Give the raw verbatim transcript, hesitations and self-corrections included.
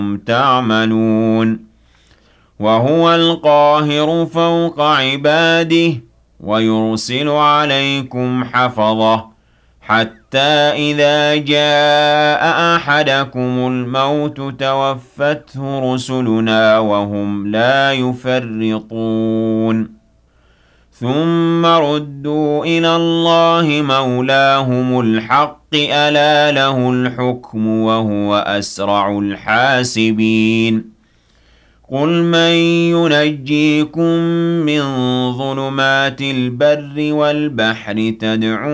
تعملون وهو القاهر فوق عباده ويرسل عليكم حفظة حتى إذا جاء أحدكم الموت توفته رسلنا وهم لا يفرطون ثم ردوا إلى الله مولاهم الحق ألا له الحكم وهو أسرع الحاسبين قل من ينجيكم من ظلمات البر والبحر تدعون